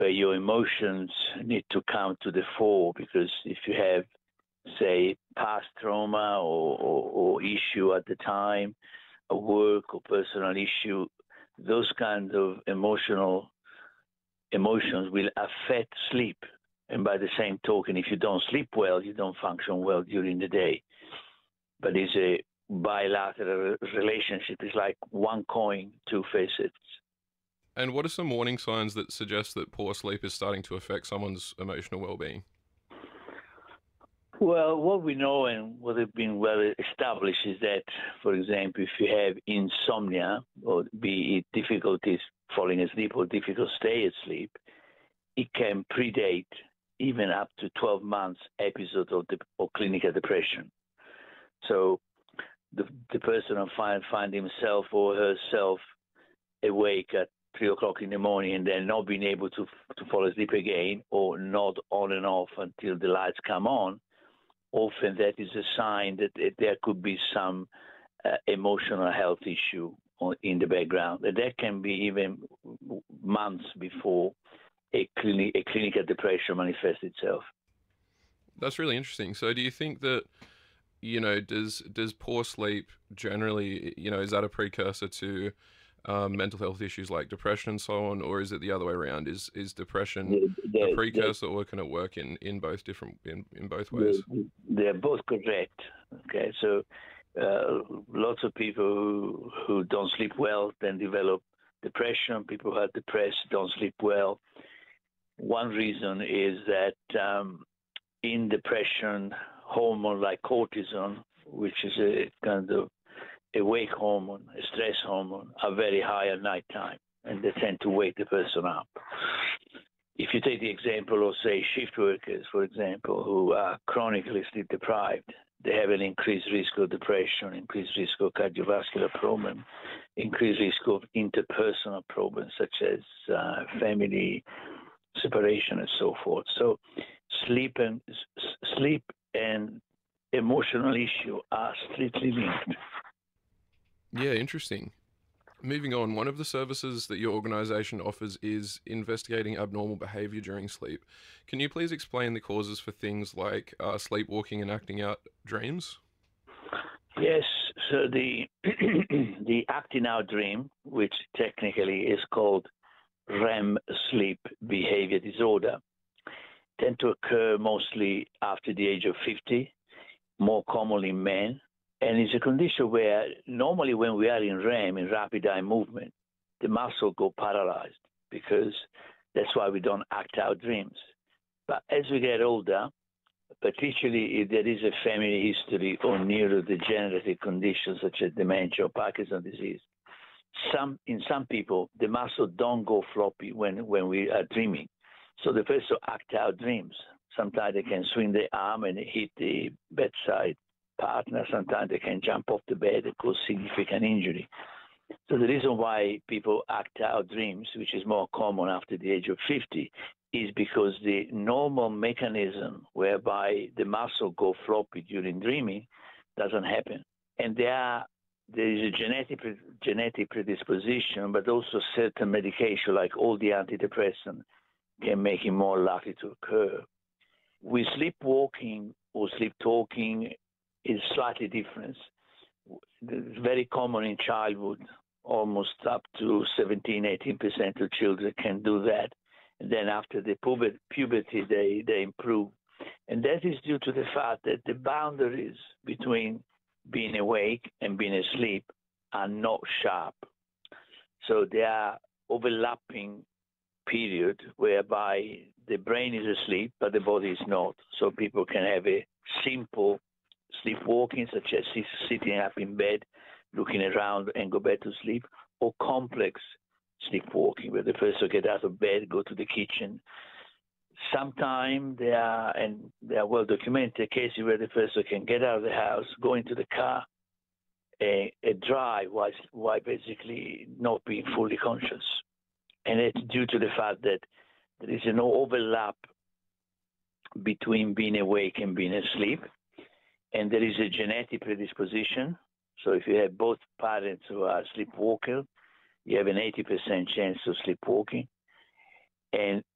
where your emotions need to come to the fore, because if you have, say, past trauma or issue at the time, a work or personal issue, those kinds of emotions will affect sleep. And by the same token, if you don't sleep well, you don't function well during the day. But it's a bilateral relationship. It's like one coin, two faces. And what are some warning signs that suggest that poor sleep is starting to affect someone's emotional well-being? Well, what we know and what has been well established is that, for example, if you have insomnia, or be it difficulties falling asleep or difficult stay asleep, it can predate even up to 12 months episode of clinical depression. So the person will find himself or herself awake at 3 o'clock in the morning and then not being able to fall asleep again, or not on and off until the lights come on. Often that is a sign that there could be some emotional health issue in the background. And that can be even months before a clinical depression manifests itself. That's really interesting. So do you think that, does poor sleep generally, is that a precursor to mental health issues like depression and so on, or is it the other way around? Is depression a precursor, or can it work in both in both ways? They're both correct. Okay, so lots of people who don't sleep well then develop depression. People who are depressed don't sleep well. One reason is that in depression, hormone like cortisol, which is a kind of awake hormone, a stress hormone, are very high at nighttime, and they tend to wake the person up. If you take the example of, say, shift workers, for example, who are chronically sleep deprived, they have an increased risk of depression, increased risk of cardiovascular problems, increased risk of interpersonal problems such as family separation and so forth. So sleep and emotional issue are strictly linked. Yeah, interesting. Moving on, one of the services that your organization offers is investigating abnormal behavior during sleep. Can you please explain the causes for things like sleepwalking and acting out dreams? Yes, so the the acting out dream, which technically is called REM sleep behavior disorder, tend to occur mostly after the age of 50, more commonly in men. And it's a condition where normally when we are in REM, in rapid eye movement, the muscle go paralyzed, because that's why we don't act out dreams. But as we get older, particularly if there is a family history or neurodegenerative conditions such as dementia or Parkinson's disease, in some people, the muscle don't go floppy when we are dreaming. So the person act out dreams. Sometimes they can swing the arm and hit the bedside partner. Sometimes they can jump off the bed and cause significant injury. So the reason why people act out dreams, which is more common after the age of 50, is because the normal mechanism whereby the muscle go floppy during dreaming doesn't happen. And there is a genetic predisposition, but also certain medication like all the antidepressants can make it more likely to occur. With sleepwalking or sleep talking is slightly different. It's very common in childhood. Almost up to 17-18% of children can do that. And then after the puberty, they improve. And that is due to the fact that the boundaries between being awake and being asleep are not sharp. So there are overlapping period whereby the brain is asleep, but the body is not. So people can have a simple sleepwalking, such as sitting up in bed, looking around and go back to sleep, or complex sleepwalking, where the person get out of bed, go to the kitchen. Sometimes there are well documented cases where the person can get out of the house, go into the car, and drive while basically not being fully conscious. And it's due to the fact that there is no overlap between being awake and being asleep. And there is a genetic predisposition. So if you have both parents who are sleepwalkers, you have an 80% chance of sleepwalking. And